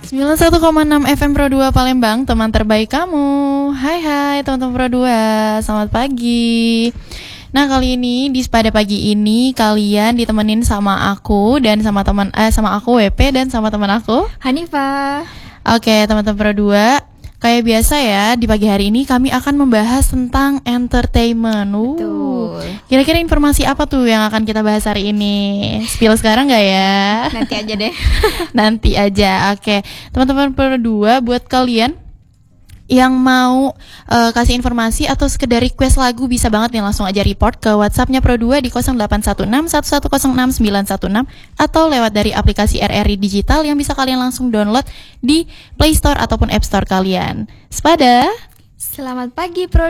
91,6 FM Pro 2 Palembang, teman terbaik kamu. Hai teman-teman Pro 2, selamat pagi. Nah, kali ini pada pagi ini kalian ditemenin sama aku dan sama sama aku WP dan sama teman aku Hanifah. Oke, teman-teman Pro 2, kayak biasa ya, di pagi hari ini kami akan membahas tentang entertainment. Betul. Kira-kira informasi apa tuh yang akan kita bahas hari ini? Spill sekarang nggak ya? Nanti aja deh. Nanti aja, oke. Teman-teman Pro 2, buat kalian yang mau kasih informasi atau sekedar request lagu, bisa banget nih langsung aja report ke WhatsApp-nya Pro 2 di 0816 1106 916 atau lewat dari aplikasi RRI Digital yang bisa kalian langsung download di Play Store ataupun App Store kalian. Sepada Selamat pagi Pro